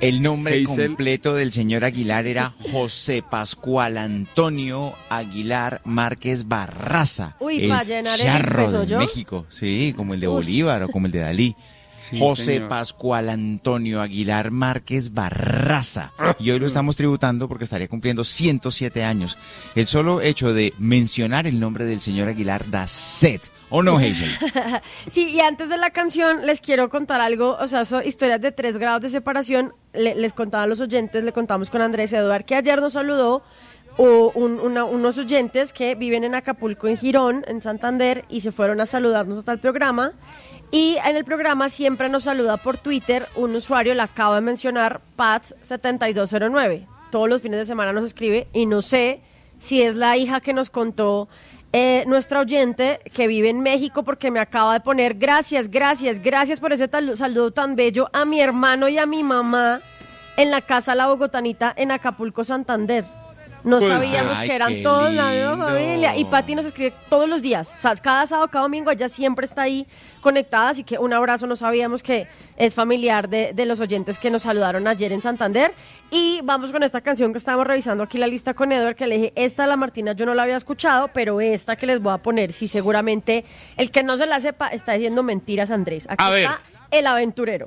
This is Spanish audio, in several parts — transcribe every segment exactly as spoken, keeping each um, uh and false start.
El nombre Hazel. completo del señor Aguilar era José Pascual Antonio Aguilar Márquez Barraza. Uy, el pa' llenar el charro de peso, ¿yo? México, sí, como el de Uf. Bolívar o como el de Dalí. Sí, José señor. Pascual Antonio Aguilar Márquez Barraza. Y hoy lo estamos tributando porque estaría cumpliendo ciento siete años. El solo hecho de mencionar el nombre del señor Aguilar da sed. ¿O no, Hazel? Sí, y antes de la canción les quiero contar algo, o sea, son historias de tres grados de separación. Le- les contaba a los oyentes, le contamos con Andrés Eduard, que ayer nos saludó o un- una- unos oyentes que viven en Acapulco, en Girón, en Santander, y se fueron a saludarnos hasta el programa. Y en el programa siempre nos saluda por Twitter un usuario, le acabo de mencionar, Pat setenta y dos cero nueve. Todos los fines de semana nos escribe y no sé si es la hija que nos contó eh, nuestra oyente que vive en México, porque me acaba de poner gracias, gracias, gracias por ese tal- saludo tan bello a mi hermano y a mi mamá en la casa La Bogotanita en Acapulco, Santander. No Pues, sabíamos ay, que eran qué todos la misma lindo. familia. Y Pati nos escribe todos los días. O sea, cada sábado, cada domingo, ella siempre está ahí conectada. Así que un abrazo. No sabíamos que es familiar de, de los oyentes que nos saludaron ayer en Santander. Y vamos con esta canción que estábamos revisando aquí la lista con Edward, que le dije, esta de la Martina yo no la había escuchado, pero esta que les voy a poner, sí, seguramente el que no se la sepa está diciendo mentiras, Andrés. Aquí A ver. está El Aventurero.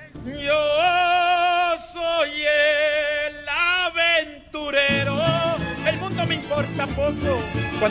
Yo soy el aventurero, el mundo me importa poco. Cuando